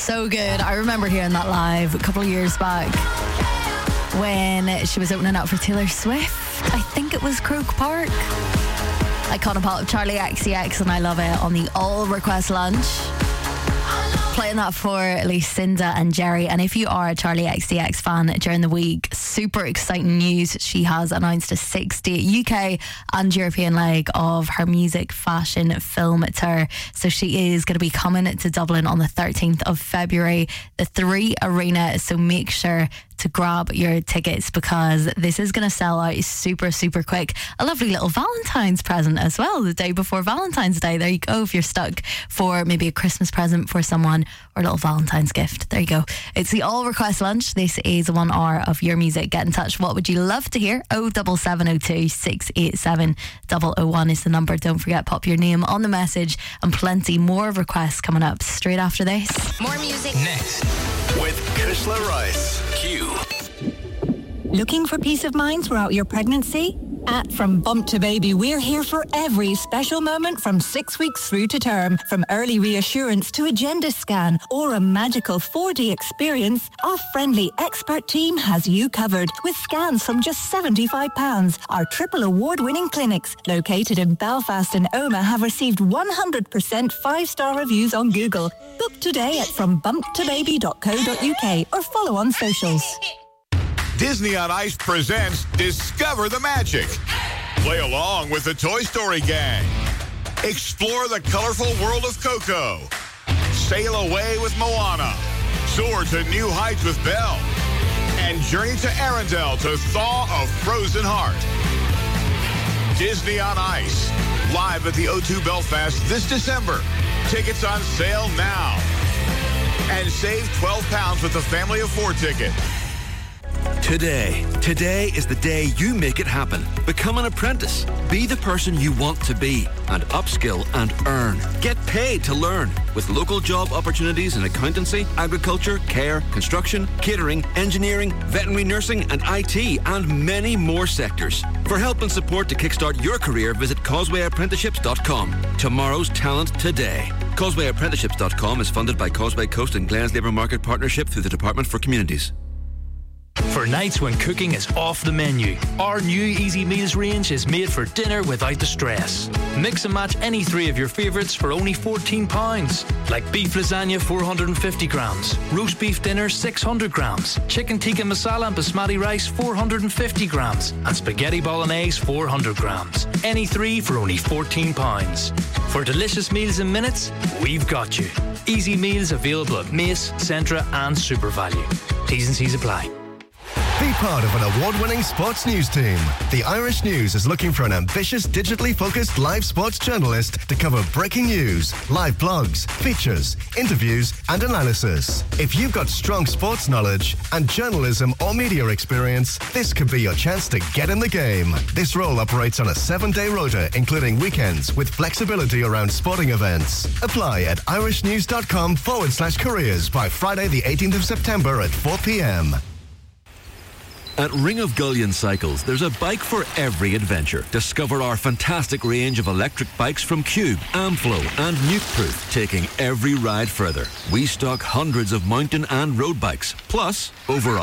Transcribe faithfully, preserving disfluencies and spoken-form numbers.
So good. I remember hearing that live a couple of years back when she was opening up for Taylor Swift. I think it was Croke Park. I caught a part of Charlie X C X and I love it on the All Request Lunch. Playing that for Lucinda and Jerry. And if you are a Charlie X C X fan during the week, super exciting news. She has announced a six-date U K and European leg of her music, fashion, film tour. So she is going to be coming to Dublin on the thirteenth of February, the Three Arena. So make sure to grab your tickets because this is going to sell out super, super quick. A lovely little Valentine's present as well, the day before Valentine's Day. There you go, if you're stuck for maybe a Christmas present for someone or a little Valentine's gift. There you go. It's the All Request Lunch. This is one hour of your music. Get in touch. What would you love to hear? oh seven seven oh two, six eight seven, double oh one is the number. Don't forget, pop your name on the message, and plenty more requests coming up straight after this. More music next with Kushla Rice. Q. Looking for peace of mind throughout your pregnancy? At From Bump to Baby, we're here for every special moment from six weeks through to term. From early reassurance to a gender scan or a magical four D experience, our friendly expert team has you covered with scans from just seventy-five pounds. Our triple award-winning clinics, located in Belfast and Omagh, have received one hundred percent five-star reviews on Google. Book today at from bump to baby dot co dot uk or follow on socials. Disney on Ice presents Discover the Magic. Play along with the Toy Story gang. Explore the colorful world of Coco. Sail away with Moana. Soar to new heights with Belle. And journey to Arendelle to thaw a frozen heart. Disney on Ice. Live at the O two Belfast this December. Tickets on sale now. And save twelve pounds with the family of four ticket. Today. Today is the day you make it happen. Become an apprentice. Be the person you want to be and upskill and earn. Get paid to learn with local job opportunities in accountancy, agriculture, care, construction, catering, engineering, veterinary nursing and I T and many more sectors. For help and support to kickstart your career, visit causeway apprenticeships dot com. Tomorrow's talent today. causeway apprenticeships dot com is funded by Causeway Coast and Glens Labour Market Partnership through the Department for Communities. For nights when cooking is off the menu, our new Easy Meals range is made for dinner without the stress. Mix and match any three of your favourites for only fourteen pounds. Like beef lasagna four hundred fifty grams, roast beef dinner six hundred grams, chicken tikka masala and basmati rice four hundred fifty grams, and spaghetti bolognese four hundred grams. Any three for only fourteen pounds. For delicious meals in minutes, we've got you. Easy Meals available at Mace, Centra and SuperValue. T's and C's apply. Be part of an award-winning sports news team. The Irish News is looking for an ambitious, digitally focused live sports journalist to cover breaking news, live blogs, features, interviews, and analysis. If you've got strong sports knowledge and journalism or media experience, this could be your chance to get in the game. This role operates on a seven-day rota, including weekends, with flexibility around sporting events. Apply at irishnews.com forward slash careers by Friday the eighteenth of September at four p.m. At Ring of Gullion Cycles, there's a bike for every adventure. Discover our fantastic range of electric bikes from Cube, Amflow and Nukeproof, taking every ride further. We stock hundreds of mountain and road bikes, plus over